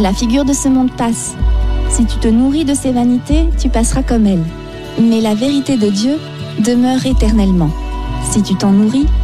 La figure de ce monde passe. Si tu te nourris de ses vanités, tu passeras comme elle. Mais la vérité de Dieu demeure éternellement. Si tu t'en nourris,